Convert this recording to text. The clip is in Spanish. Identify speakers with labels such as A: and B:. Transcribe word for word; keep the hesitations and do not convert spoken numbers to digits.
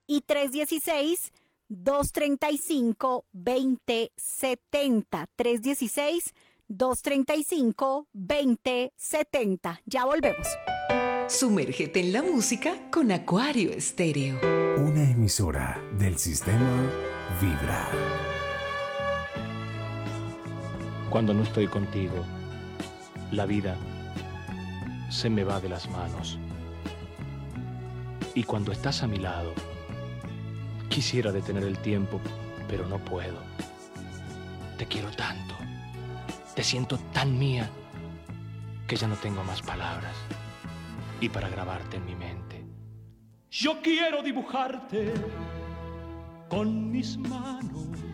A: y tres uno seis, dos tres cinco, dos cero siete cero. tres uno seis, dos tres cinco, dos cero siete cero. Ya volvemos.
B: Sumérgete en la música con Acuario Estéreo.
C: Una emisora del sistema Vibra.
D: Cuando no estoy contigo, la vida se me va de las manos. Y cuando estás a mi lado, quisiera detener el tiempo, pero no puedo. Te quiero tanto, te siento tan mía, que ya no tengo más palabras. Y para grabarte en mi mente, yo quiero dibujarte con mis manos